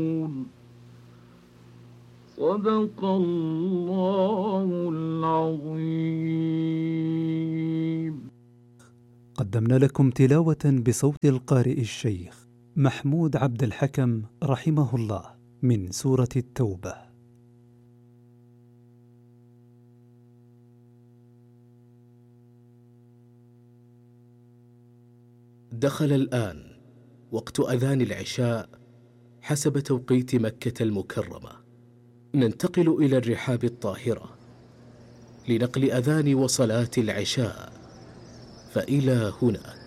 صدق الله العظيم. قدمنا لكم تلاوة بصوت القارئ الشيخ محمود عبد الحكم رحمه الله من سورة التوبة. دخل الآن وقت أذان العشاء حسب توقيت مكة المكرمة. ننتقل إلى الرحاب الطاهرة لنقل أذان وصلاة العشاء، فإلى هناك.